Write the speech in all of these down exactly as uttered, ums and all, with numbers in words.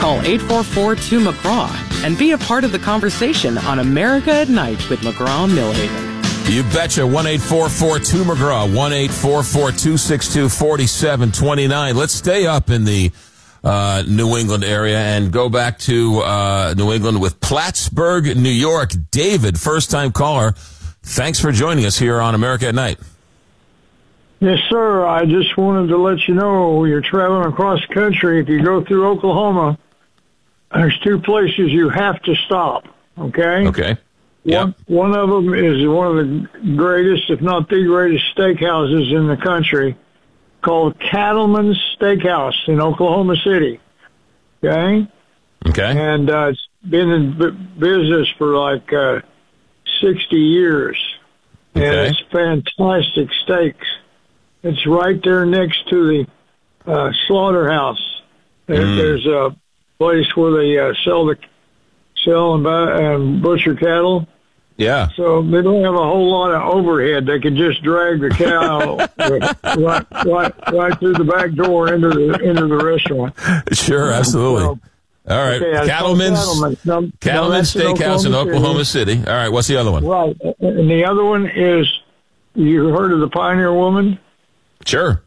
Call eight four four two McGraw and be a part of the conversation on America at Night with McGraw and Millhaven. You betcha. one eight four four two McGraw, one eight four four two six two four seven two nine. Let's stay up in the uh, New England area and go back to uh, New England with Plattsburgh, New York. David, first-time caller. Thanks for joining us here on America at Night. Yes, sir. I just wanted to let you know you're traveling across the country. If you go through Oklahoma, there's two places you have to stop, okay? Okay. One, Yep. one of them is one of the greatest, if not the greatest, steakhouses in the country called Cattleman's Steakhouse in Oklahoma City, okay? Okay. And uh, it's been in b- business for like uh, sixty years. And Okay. it's fantastic steaks. It's right there next to the uh, slaughterhouse. There, Mm. There's a place where they uh, sell the sell and, buy, and butcher cattle. Yeah. So they don't have a whole lot of overhead. They can just drag the cow right, right, right through the back door into the into the restaurant. Sure, absolutely. So, All right. okay, it's called Cattleman's, Cattleman's. Now- now Cattleman's that's in Steakhouse in Oklahoma City. All right. What's the other one? Right. And the other one is, you heard of the Pioneer Woman? Sure.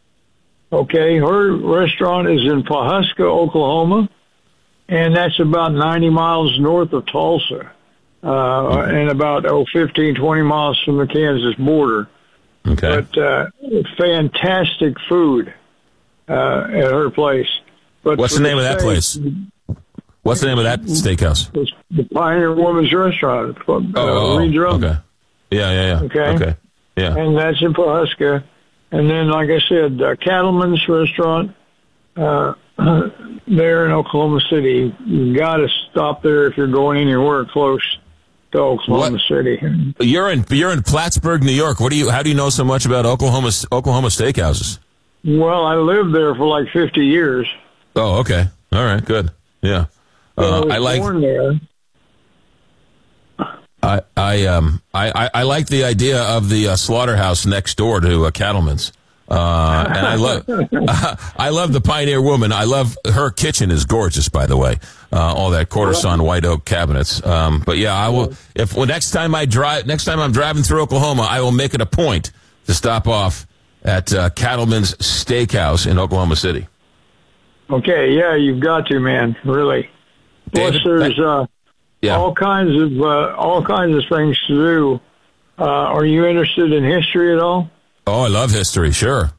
Okay, her restaurant is in Pawhuska, Oklahoma, and that's about ninety miles north of Tulsa, uh, and about oh, fifteen, twenty miles from the Kansas border. Okay. But uh, fantastic food uh, at her place. But What's for the name of that steak, place? What's the name of that steakhouse? It's the Pioneer Woman's Restaurant. Uh, Oh, oh, Lee Drum. okay. Yeah, yeah, yeah. Okay. Okay. Yeah. And that's in Pawhuska. And then, like I said, uh, Cattleman's Restaurant uh, there in Oklahoma City. You got to stop there if you're going anywhere close to Oklahoma What? City. You're in you're in Plattsburgh, New York. What do you? How do you know so much about Oklahoma Oklahoma steakhouses? Well, I lived there for like fifty years. Oh, okay. All right. Good. Yeah. I Uh, was I like. born there. I I um I, I, I like the idea of the uh, slaughterhouse next door to uh, Cattleman's. Uh, and I love, I love the Pioneer Woman. I love her kitchen is gorgeous, by the way. Uh, all that quarter sawn white oak cabinets. Um, but yeah, I will, if, well, next time I drive, next time I'm driving through Oklahoma, I will make it a point to stop off at, uh, Cattleman's Steakhouse in Oklahoma City. Okay, yeah, you've got to, man, really. Plus, David, there's uh, Yeah. all kinds of uh, all kinds of things to do. Uh, are you interested in history at all? Oh, I love history. Sure.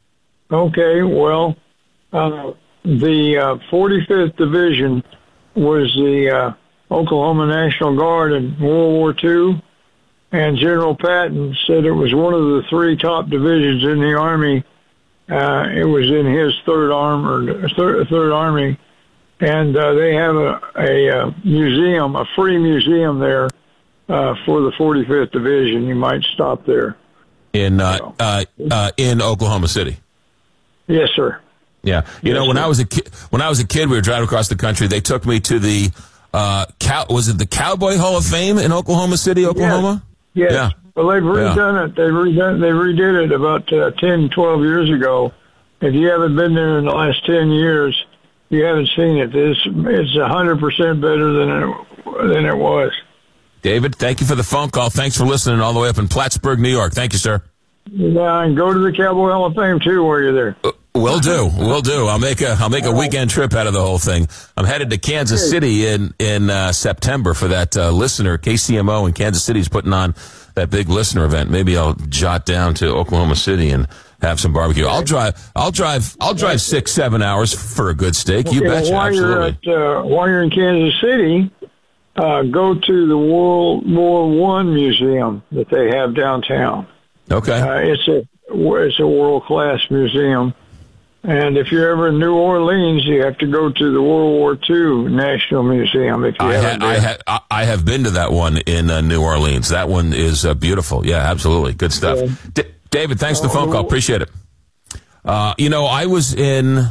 Okay, well, uh, the uh, forty-fifth Division was the uh, Oklahoma National Guard in World War Two, and General Patton said it was one of the three top divisions in the Army. Uh, it was in his third arm or third, third Army, and uh, they have a, a, a museum, a free museum there uh, for the forty-fifth Division. You might stop there. In, uh, uh, uh, in Oklahoma City. Yes, sir. Yeah. You Yes, know, when sir. I was a kid, when I was a kid, we were driving across the country. They took me to the, uh, cow, was it the Cowboy Hall of Fame in Oklahoma City, Oklahoma? Yes. Yeah. Well, they've redone it. They redone. They redid it about uh, ten, twelve years ago. If you haven't been there in the last ten years, you haven't seen it. It's it's a hundred percent better than it than it was. David, thank you for the phone call. Thanks for listening all the way up in Plattsburgh, New York. Thank you, sir. Yeah, and go to the Cowboy Hall of Fame too while you're there. Uh, Will do. Will do. I'll make a I'll make a weekend trip out of the whole thing. I'm headed to Kansas City in in uh, September for that uh, listener. K C M O in Kansas City is putting on that big listener event. Maybe I'll jot down to Oklahoma City and have some barbecue. I'll drive. I'll drive. I'll drive six seven hours for a good steak. You Okay, well, betcha. while Absolutely. you're at uh, while you're in Kansas City, uh, go to the World War One museum that they have downtown. Okay. Uh, it's a it's a world class museum, and if you're ever in New Orleans, you have to go to the World War Two National Museum. If you I, haven't ha- I, been. ha- I have been to that one in uh, New Orleans. That one is uh, beautiful. Yeah, absolutely. Good stuff. Yeah. D- David, thanks for the phone Oh, call. Appreciate it. Uh, you know, I was in,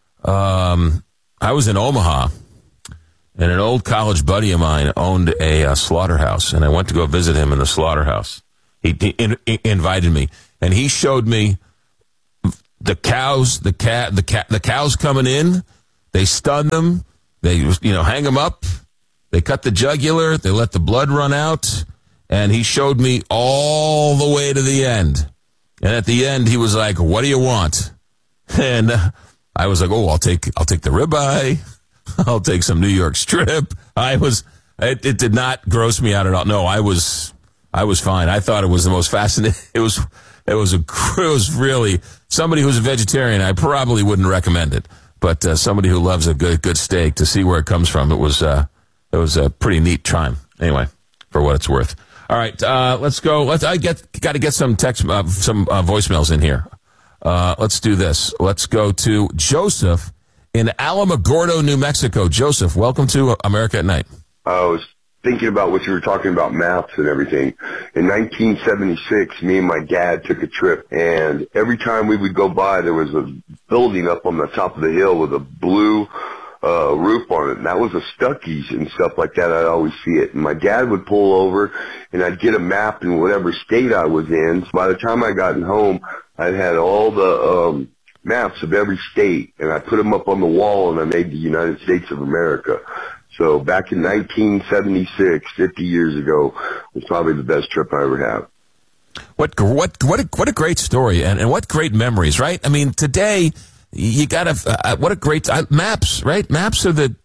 um, I was in Omaha, and an old college buddy of mine owned a uh, slaughterhouse, and I went to go visit him in the slaughterhouse. He, he in, he invited me, and he showed me the cows, the cat, the cat, the cows coming in. They stun them. They, you know, hang him up. They cut the jugular. They let the blood run out. And he showed me all the way to the end. And at the end, he was like, what do you want? And uh, I was like, oh, I'll take I'll take the ribeye. I'll take some New York strip. I was, it, it did not gross me out at all. No, I was, I was fine. I thought it was the most fascinating. It was, it was a, it was really, somebody who's a vegetarian, I probably wouldn't recommend it. But uh, somebody who loves a good, good steak, to see where it comes from, it was, uh, it was a pretty neat time. Anyway, for what it's worth. All right, uh, let's go. Let's, I get, got to get some text, uh, some uh, voicemails in here. Uh, let's do this. Let's go to Joseph in Alamogordo, New Mexico. Joseph, welcome to America at Night. I was thinking about what you were talking about, maps and everything. In nineteen seventy-six, me and my dad took a trip, and every time we would go by, there was a building up on the top of the hill with a blue uh roof on it, and that was a Stuckey's and stuff like that. I'd always see it, and my dad would pull over, and I'd get a map in whatever state I was in. By the time I got home, I had all the um maps of every state, and I put them up on the wall, and I made the United States of America. So back in nineteen seventy-six, fifty years ago, was probably the best trip I ever had. What what what a, what a great story, and, and what great memories, right? I mean, today you got to uh, what a great uh, maps, right? Maps are the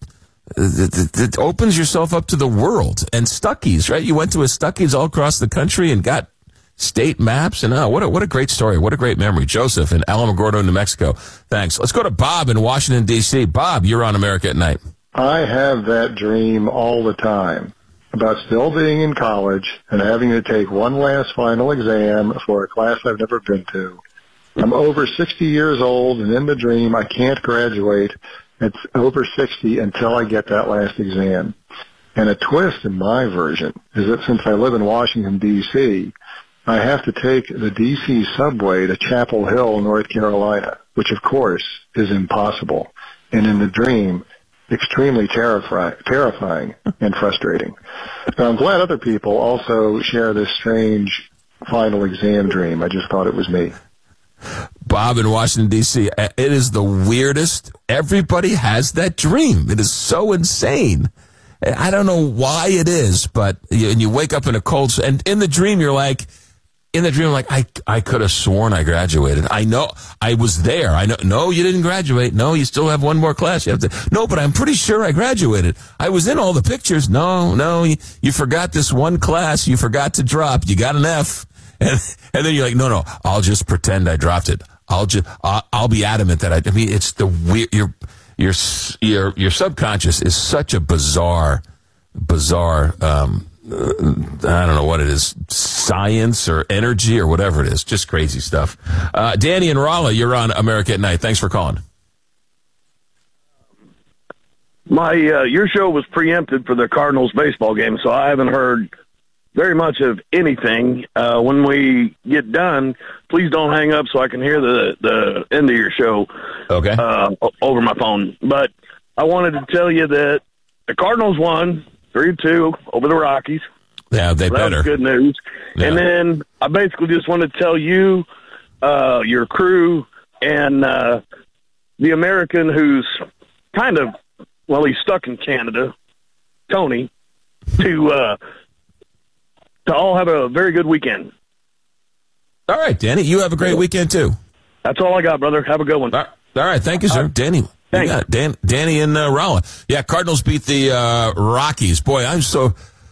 that opens yourself up to the world. And Stuckey's, right? You went to a Stuckey's all across the country and got state maps, and oh, what a, what a great story. What a great memory. Joseph in Alamogordo, New Mexico. Thanks. Let's go to Bob in Washington, D C. Bob, you're on America at Night. I have that dream all the time about still being in college and having to take one last final exam for a class I've never been to. I'm over sixty years old, and in the dream, I can't graduate. It's over sixty until I get that last exam. And a twist in my version is that since I live in Washington, D C, I have to take the D C subway to Chapel Hill, North Carolina, which, of course, is impossible. And in the dream, extremely terrifying, terrifying and frustrating. Now, I'm glad other people also share this strange final exam dream. I just thought it was me. Bob in Washington, D C, it is the weirdest. Everybody has that dream. It is so insane. I don't know why it is, but you, and you wake up in a cold, and in the dream, you're like, in the dream, like, I, I could have sworn I graduated. I know I was there. I know, no, you didn't graduate. No, you still have one more class. You have to, no, but I'm pretty sure I graduated. I was in all the pictures. No, no, you, you forgot this one class. You forgot to drop. You got an F. And, and then you're like, no, no, I'll just pretend I dropped it. I'll just, I'll, I'll be adamant that I, I mean, it's the weird, your, your, your, your subconscious is such a bizarre, bizarre, um, uh, I don't know what it is, science or energy or whatever it is. Just crazy stuff. Uh, Danny and Raleigh, you're on America at Night. Thanks for calling. My, uh, your show was preempted for the Cardinals baseball game, so I haven't heard very much of anything. Uh, when we get done, please don't hang up so I can hear the, the end of your show. Okay. Uh, over my phone. But I wanted to tell you that the Cardinals won three to two over the Rockies. Yeah, they so better. That was good news. Yeah. And then I basically just want to tell you, uh, your crew, and uh, the American who's kind of, well, he's stuck in Canada, Tony, to uh, to all have a very good weekend. All right, Danny, you have a great weekend, too. That's all I got, brother. Have a good one. All right, thank you, sir. Uh, Danny. Thanks. Yeah, Dan, Danny and uh, Raleigh. Yeah, Cardinals beat the uh, Rockies. Boy, I'm so...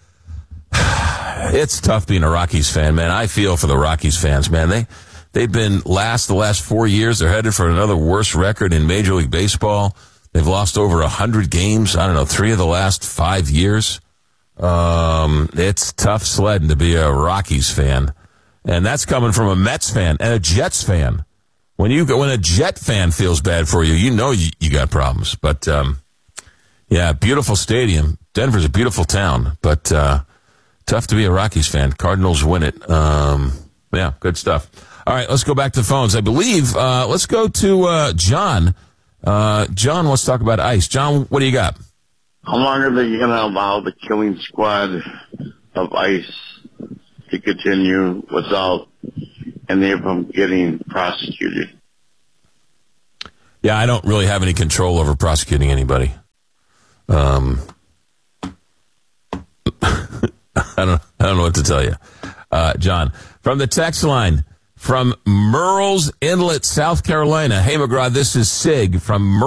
It's tough being a Rockies fan, man. I feel for the Rockies fans, man. They, they've been last the last four years. They're headed for another worst record in Major League Baseball. They've lost over one hundred games, I don't know, three of the last five years. Um, it's tough sledding to be a Rockies fan. And that's coming from a Mets fan and a Jets fan. When you when a Jet fan feels bad for you, you know you, you got problems. But, um, yeah, beautiful stadium. Denver's a beautiful town, but uh, tough to be a Rockies fan. Cardinals win it. Um, yeah, good stuff. All right, let's go back to the phones. I believe, uh, let's go to uh, John. Uh, John wants to talk about ICE. John, what do you got? How long are they going to allow the killing squad of ICE to continue without any of them getting prosecuted? Yeah, I don't really have any control over prosecuting anybody. Um, I don't, I don't know what to tell you. Uh, John, from the text line, from Murrells Inlet, South Carolina. Hey, McGraw, this is Sig from Murrells.